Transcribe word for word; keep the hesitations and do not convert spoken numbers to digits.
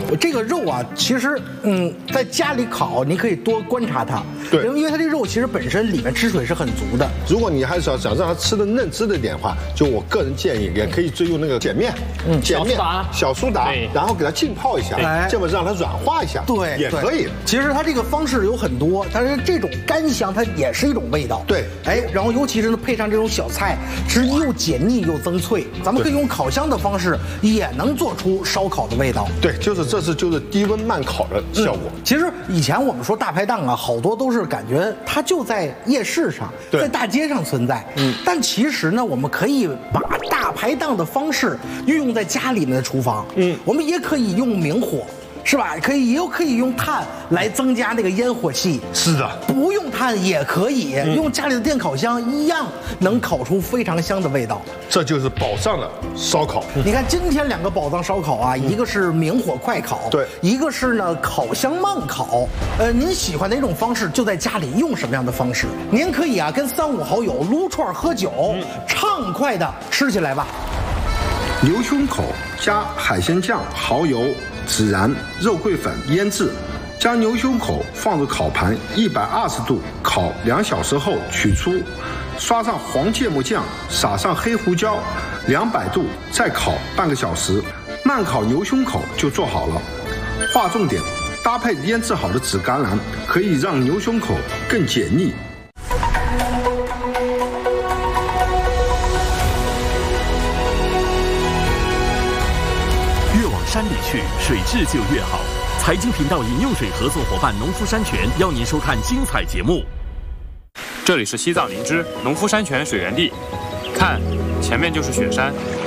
这个肉啊，其实嗯，在家里烤，你可以多观察它。 对， 因为它这个肉其实本身里面汁水是很足的。 如果你还是要想让它吃的嫩汁的点的话，就我个人建议，也可以就用那个碱面，嗯，碱面小苏打，然后给它浸泡一下，这么让它软化一下， 对， 也可以。 其实它这个方式有很多，但是这种干香它也是一种味道。 对， 哎，然后尤其是配上这种小菜，是又解腻又增脆。咱们可以用烤箱的方式，也能做出烧烤的味道。 对，就是这是就是低温慢烤的效果。 嗯、其实以前我们说大排档啊，好多都是感觉它就在夜市上，在大街上存在。嗯，但其实呢，我们可以把大排档的方式运用在家里面的厨房。嗯，我们也可以用明火。是吧？可以，也有可以用炭来增加那个烟火气。 是的， 不用炭也可以，嗯、用家里的电烤箱一样能烤出非常香的味道。 这就是宝藏的烧烤。 嗯、你看今天两个宝藏烧烤啊，嗯、一个是明火快烤， 对， 一个是呢烤箱慢烤。呃，您喜欢哪种方式，就在家里用什么样的方式。您可以啊跟三五好友撸串喝酒，嗯、畅快的吃起来吧。 牛胸口加海鲜酱、蚝油。孜然、肉桂粉腌制，将牛胸口放入烤盘一百二十度烤两小时后取出，刷上黄芥末酱，撒上黑胡椒，两百度再烤半个小时，慢烤牛胸口就做好了。划重点，搭配腌制好的紫甘蓝，可以让牛胸口更解腻。 山里去，水质就越好。财经频道饮用水合作伙伴农夫山泉邀您收看精彩节目。 这里是西藏林芝农夫山泉水源地，看，前面就是雪山。